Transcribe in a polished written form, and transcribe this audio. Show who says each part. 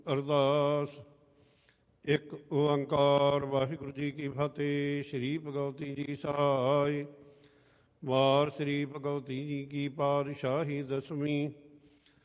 Speaker 1: ਅਰਦਾਸ। ਇੱਕ ਓੰਕਾਰ ਵਾਹਿਗੁਰੂ ਜੀ ਕੀ ਫਤਿਹ। ਸ਼੍ਰੀ ਭਗਵਤੀ ਜੀ ਸਹਾਇ। ਵਾਰ ਸ਼੍ਰੀ ਭਗਵਤੀ ਜੀ ਕੀ ਪਾਤਸ਼ਾਹੀ ਦਸਵੀਂ।